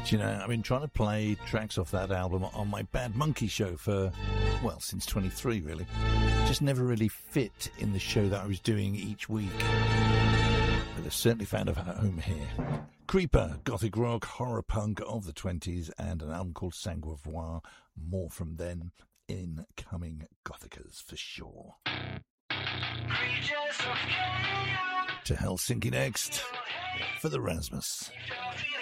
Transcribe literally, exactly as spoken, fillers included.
Do you know, I've been trying to play tracks off that album on my Bad Monkey show for, well, since twenty-three, really. Just never really fit in the show that I was doing each week. But I've certainly found a home here. Creeper, gothic rock, horror punk of the twenties, and an album called Sanguivoir. More from them in coming Gothicas for sure. To Helsinki next for the Rasmus.